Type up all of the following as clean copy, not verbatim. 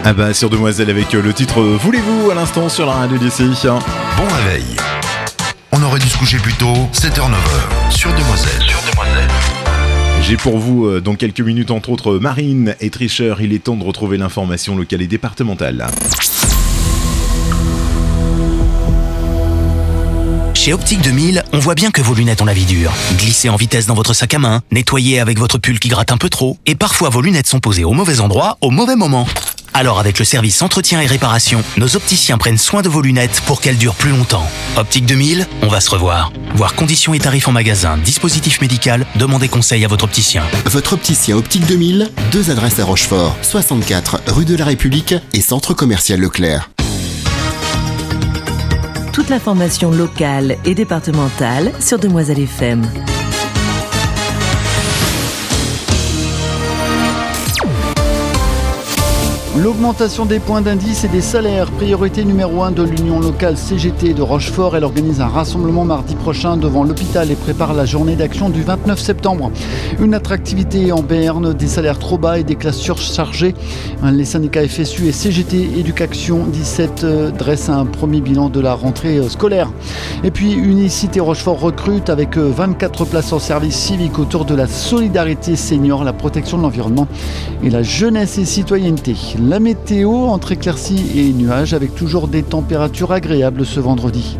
Ah bah sur Demoiselle avec le titre Voulez-vous à l'instant sur la radio d'ici. Bon réveil. On aurait dû se coucher plus tôt, 7h-9h, sur Demoiselle. J'ai pour vous dans quelques minutes entre autres Marine et Tricheur. Il est temps de retrouver l'information locale et départementale. Chez Optique 2000, on voit bien que vos lunettes ont la vie dure. Glissez en vitesse dans votre sac à main, nettoyez avec votre pull qui gratte un peu trop, et parfois vos lunettes sont posées au mauvais endroit, au mauvais moment. Alors avec le service entretien et réparation, nos opticiens prennent soin de vos lunettes pour qu'elles durent plus longtemps. Optique 2000, on va se revoir. Voir conditions et tarifs en magasin, dispositif médical, demandez conseil à votre opticien. Votre opticien Optique 2000, 2 adresses à Rochefort, 64 rue de la République et centre commercial Leclerc. Toute l'information locale et départementale sur Demoiselle FM. L'augmentation des points d'indice et des salaires, priorité numéro 1 de l'Union locale CGT de Rochefort. Elle organise un rassemblement mardi prochain devant l'hôpital et prépare la journée d'action du 29 septembre. Une attractivité en berne, des salaires trop bas et des classes surchargées. Les syndicats FSU et CGT Éducation 17 dressent un premier bilan de la rentrée scolaire. Et puis Unicité Rochefort recrute avec 24 places en service civique autour de la solidarité senior, la protection de l'environnement et la jeunesse et citoyenneté. La météo entre éclaircies et nuages avec toujours des températures agréables ce vendredi.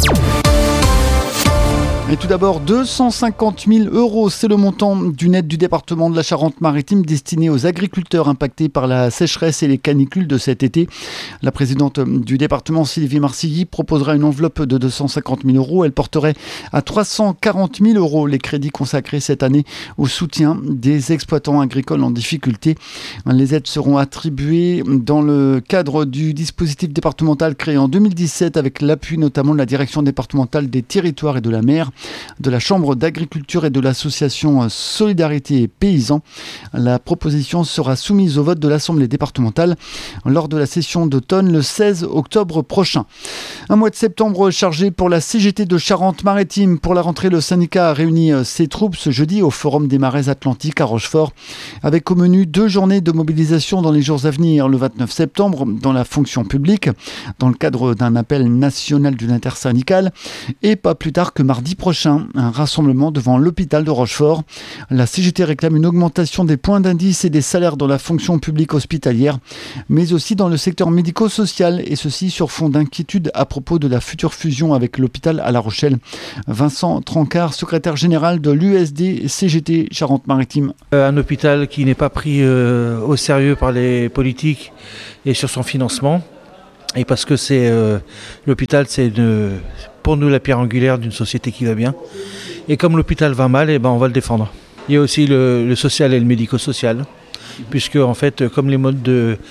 Et tout d'abord, 250 000 €, c'est le montant d'une aide du département de la Charente-Maritime destinée aux agriculteurs impactés par la sécheresse et les canicules de cet été. La présidente du département, Sylvie Marcilly, proposera une enveloppe de 250 000 €. Elle porterait à 340 000 € les crédits consacrés cette année au soutien des exploitants agricoles en difficulté. Les aides seront attribuées dans le cadre du dispositif départemental créé en 2017 avec l'appui notamment de la direction départementale des territoires et de la mer, de la Chambre d'agriculture et de l'association Solidarité et Paysans. La proposition sera soumise au vote de l'Assemblée départementale lors de la session d'automne le 16 octobre prochain. Un mois de septembre chargé pour la CGT de Charente-Maritime. Pour la rentrée, le syndicat a réuni ses troupes ce jeudi au Forum des Marais Atlantiques à Rochefort, avec au menu 2 journées de mobilisation dans les jours à venir. Le 29 septembre, dans la fonction publique, dans le cadre d'un appel national d'une intersyndicale, et pas plus tard que mardi prochain, un rassemblement devant l'hôpital de Rochefort. La CGT réclame une augmentation des points d'indice et des salaires dans la fonction publique hospitalière, mais aussi dans le secteur médico-social, et ceci sur fond d'inquiétude à propos de la future fusion avec l'hôpital à La Rochelle. Vincent Trancard, secrétaire général de l'USD CGT Charente-Maritime. Un hôpital qui n'est pas pris au sérieux par les politiques et sur son financement. Et parce que l'hôpital, c'est pour nous la pierre angulaire d'une société qui va bien. Et comme l'hôpital va mal, on va le défendre. Il y a aussi le social et le médico-social, puisque en fait, comme les modes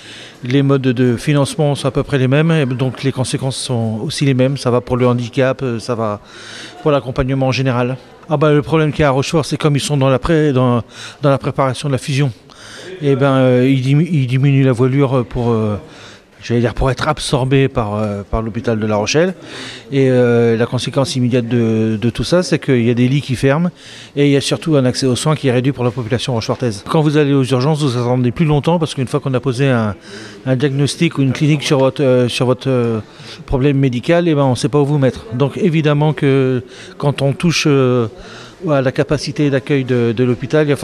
de financement sont à peu près les mêmes, et donc les conséquences sont aussi les mêmes. Ça va pour le handicap, ça va pour l'accompagnement en général. Le problème qu'il y a à Rochefort, c'est comme ils sont dans la préparation de la fusion, ils diminuent la voilure pour être absorbé par l'hôpital de La Rochelle. Et la conséquence immédiate de tout ça, c'est qu'il y a des lits qui ferment et il y a surtout un accès aux soins qui est réduit pour la population rochefortaise. Quand vous allez aux urgences, vous attendez plus longtemps parce qu'une fois qu'on a posé un diagnostic ou une clinique sur votre problème médical, on ne sait pas où vous mettre. Donc évidemment que quand on touche à la capacité d'accueil de l'hôpital, il y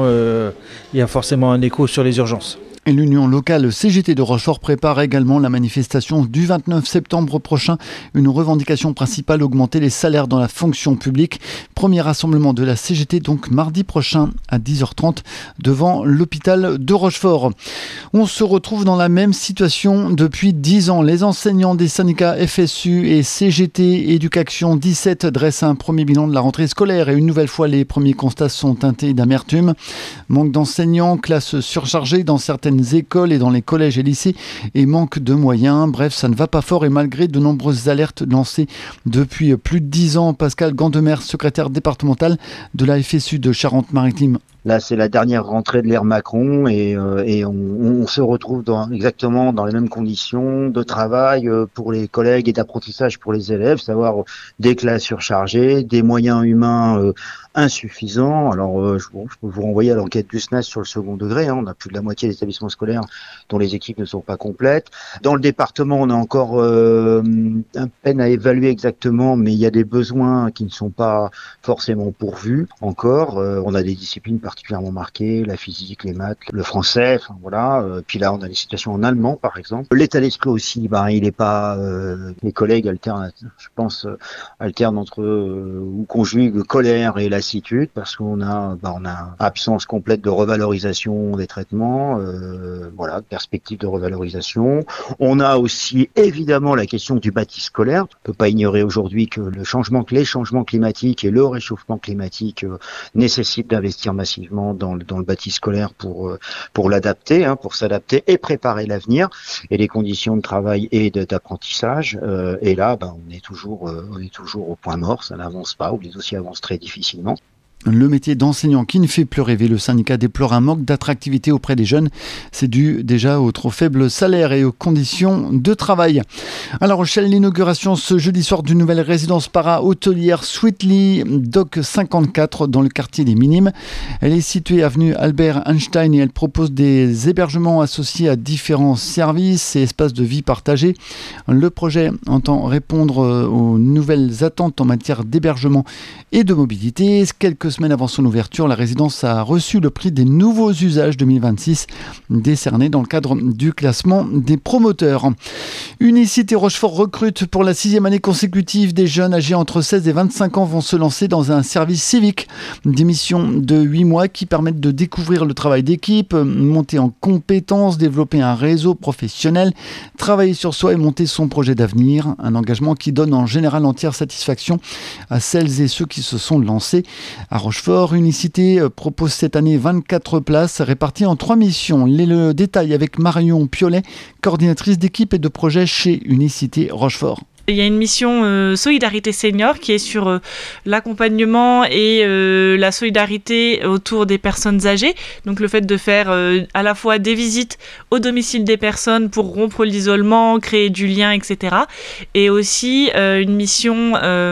a forcément un écho sur les urgences. Et l'Union locale CGT de Rochefort prépare également la manifestation du 29 septembre prochain. Une revendication principale, augmenter les salaires dans la fonction publique. Premier rassemblement de la CGT donc mardi prochain à 10h30 devant l'hôpital de Rochefort. On se retrouve dans la même situation depuis 10 ans. Les enseignants des syndicats FSU et CGT Éducation 17 dressent un premier bilan de la rentrée scolaire et une nouvelle fois les premiers constats sont teintés d'amertume. Manque d'enseignants, classes surchargées dans certaines écoles et dans les collèges et lycées et manque de moyens. Bref, ça ne va pas fort et malgré de nombreuses alertes lancées depuis plus de 10 ans, Pascal Gandemer, secrétaire départemental de la FSU de Charente-Maritime. Là, c'est la dernière rentrée de l'ère Macron et on se retrouve exactement dans les mêmes conditions de travail pour les collègues et d'apprentissage pour les élèves, savoir des classes surchargées, des moyens humains insuffisants. Alors, je peux vous renvoyer à l'enquête du SNES sur le second degré. On a plus de la moitié des établissements scolaires dont les équipes ne sont pas complètes. Dans le département, on a encore un peine à évaluer exactement, mais il y a des besoins qui ne sont pas forcément pourvus encore. On a des disciplines particulièrement marquées, la physique, les maths, le français, enfin voilà. Puis là, on a des situations en allemand, par exemple. L'état d'esprit aussi, il est pas. Les collègues alternent, je pense, alternent entre ou conjuguent colère et lassitude parce qu'on a, absence complète de revalorisation des traitements, perspective de revalorisation. On a aussi évidemment la question du bâti scolaire. On ne peut pas ignorer aujourd'hui que les changements climatiques et le réchauffement climatique nécessitent d'investir massivement dans le bâti scolaire pour l'adapter, pour s'adapter et préparer l'avenir et les conditions de travail et d'apprentissage. Et là, on est toujours au point mort, ça n'avance pas, ou les dossiers avancent très difficilement. Le métier d'enseignant qui ne fait plus rêver. Le syndicat déplore un manque d'attractivité auprès des jeunes. C'est dû déjà aux trop faibles salaires et aux conditions de travail. À La Rochelle, l'inauguration ce jeudi soir d'une nouvelle résidence para-hôtelière Sweetly Dock 54 dans le quartier des Minimes. Elle est située avenue Albert Einstein et elle propose des hébergements associés à différents services et espaces de vie partagés. Le projet entend répondre aux nouvelles attentes en matière d'hébergement et de mobilité. Quelques semaines avant son ouverture, la résidence a reçu le prix des nouveaux usages 2026 décerné dans le cadre du classement des promoteurs. Unicité Rochefort recrute pour la 6e année consécutive. Des jeunes âgés entre 16 et 25 ans vont se lancer dans un service civique. Des missions de 8 mois qui permettent de découvrir le travail d'équipe, monter en compétences, développer un réseau professionnel, travailler sur soi et monter son projet d'avenir. Un engagement qui donne en général entière satisfaction à celles et ceux qui se sont lancés. À Rochefort, Unicité propose cette année 24 places réparties en 3 missions. Le détail avec Marion Piolet, coordinatrice d'équipe et de projet chez Unicité Rochefort. Il y a une mission Solidarité Senior qui est sur l'accompagnement et la solidarité autour des personnes âgées. Donc le fait de faire à la fois des visites au domicile des personnes pour rompre l'isolement, créer du lien, etc. Et aussi une mission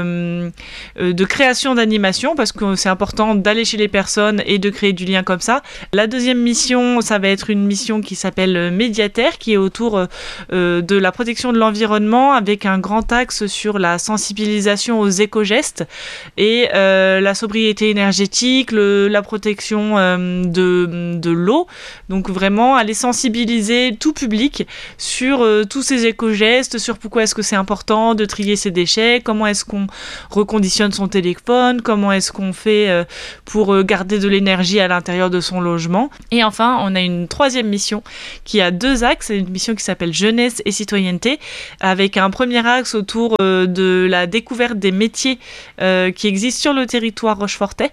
de création d'animation parce que c'est important d'aller chez les personnes et de créer du lien comme ça. La deuxième mission, ça va être une mission qui s'appelle Médiataire qui est autour de la protection de l'environnement avec un grand axe sur la sensibilisation aux éco-gestes et la sobriété énergétique, la protection de l'eau. Donc vraiment aller sensibiliser tout public sur tous ces éco-gestes, sur pourquoi est-ce que c'est important de trier ses déchets, comment est-ce qu'on reconditionne son téléphone, comment est-ce qu'on fait pour garder de l'énergie à l'intérieur de son logement. Et enfin, on a une 3e mission qui a 2 axes, une mission qui s'appelle jeunesse et citoyenneté, avec un premier axe autour de la découverte des métiers qui existent sur le territoire rochefortais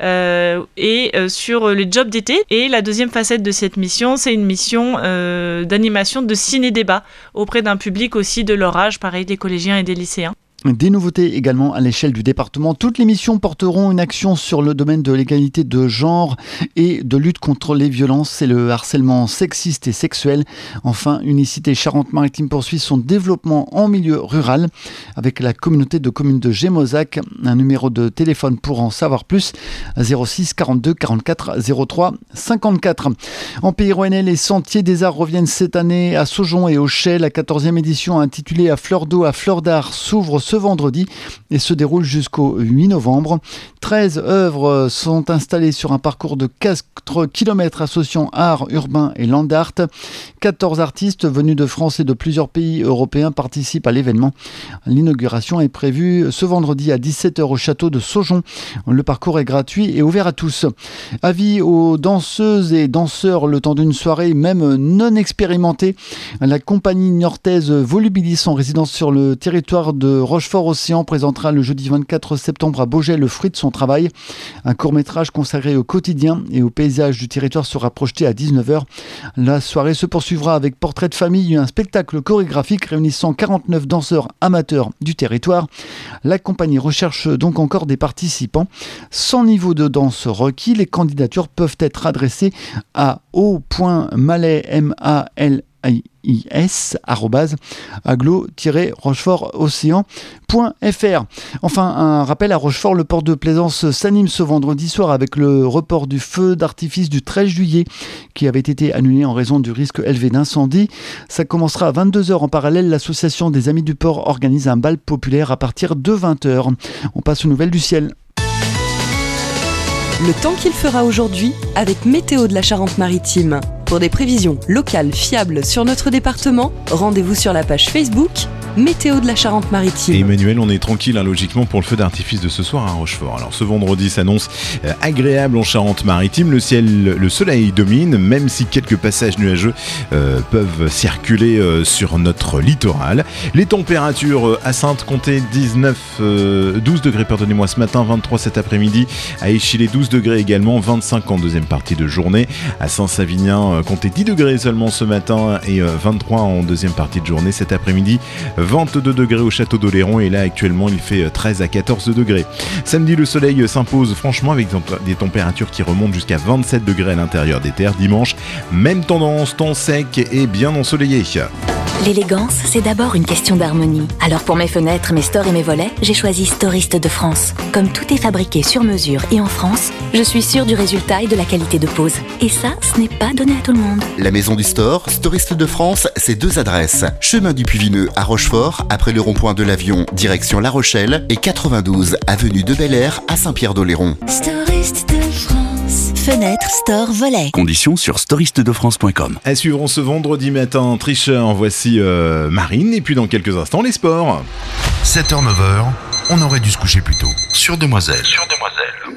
et sur les jobs d'été. Et la deuxième facette de cette mission, c'est une mission d'animation de ciné-débat auprès d'un public aussi de leur âge, pareil des collégiens et des lycéens. Des nouveautés également à l'échelle du département. Toutes les missions porteront une action sur le domaine de l'égalité de genre et de lutte contre les violences et le harcèlement sexiste et sexuel. Enfin, Unicité Charente-Maritime poursuit son développement en milieu rural avec la communauté de communes de Gémozac. Un numéro de téléphone pour en savoir plus, 06 42 44 03 54. En Pays Rouennais, les Sentiers des Arts reviennent cette année à Saujon et au Chais. La 14e édition intitulée À fleur d'eau, à fleur d'art s'ouvre ce vendredi et se déroule jusqu'au 8 novembre. 13 œuvres sont installées sur un parcours de 4 km associant art urbain et land art. 14 artistes venus de France et de plusieurs pays européens participent à l'événement. L'inauguration est prévue ce vendredi à 17h au château de Saujon. Le parcours est gratuit et ouvert à tous. Avis aux danseuses et danseurs le temps d'une soirée, même non expérimentée. La compagnie niortaise Volubilis en résidence sur le territoire de Rochefort Rochefort-Océan présentera le jeudi 24 septembre à Beaugé le fruit de son travail. Un court-métrage consacré au quotidien et au paysage du territoire sera projeté à 19h. La soirée se poursuivra avec Portrait de famille, un spectacle chorégraphique réunissant 49 danseurs amateurs du territoire. La compagnie recherche donc encore des participants. Sans niveau de danse requis, les candidatures peuvent être adressées à @aglo-rochefortocéan.fr. Enfin, un rappel à Rochefort, le port de plaisance s'anime ce vendredi soir avec le report du feu d'artifice du 13 juillet qui avait été annulé en raison du risque élevé d'incendie. Ça commencera à 22h. En parallèle, l'association des Amis du Port organise un bal populaire à partir de 20h. On passe aux nouvelles du ciel. Le temps qu'il fera aujourd'hui avec Météo de la Charente-Maritime. Pour des prévisions locales fiables sur notre département, rendez-vous sur la page Facebook Météo de la Charente-Maritime. Et Emmanuel, on est tranquille logiquement pour le feu d'artifice de ce soir à Rochefort. Alors ce vendredi s'annonce agréable en Charente-Maritime. Le soleil domine, même si quelques passages nuageux peuvent circuler sur notre littoral. Les températures à Saintes comptaient 12 degrés ce matin, 23 cet après-midi. À Échillé 12 degrés également, 25 en deuxième partie de journée. À Saint-Savinien comptait 10 degrés seulement ce matin et 23 en deuxième partie de journée. Cet après-midi, 22 degrés au château d'Oléron et là actuellement il fait 13 à 14 degrés. Samedi, le soleil s'impose franchement avec des températures qui remontent jusqu'à 27 degrés à l'intérieur des terres. Dimanche, même tendance, temps sec et bien ensoleillé. L'élégance, c'est d'abord une question d'harmonie. Alors pour mes fenêtres, mes stores et mes volets, j'ai choisi Storiste de France. Comme tout est fabriqué sur mesure et en France, je suis sûre du résultat et de la qualité de pose. Et ça, ce n'est pas donné à tout le monde. La maison du store, Storiste de France, c'est 2 adresses. Chemin du Puy-Vineux à Rochefort, après le rond-point de l'Avion, direction La Rochelle, et 92 avenue de Bel-Air à Saint-Pierre-d'Oléron. Storiste de France. Fenêtre, store, volet. Conditions sur storistedefrance.com. À suivre ce vendredi matin, tricheur, voici Marine, et puis dans quelques instants, les sports. 7h-9h, on aurait dû se coucher plus tôt. Sur Demoiselle.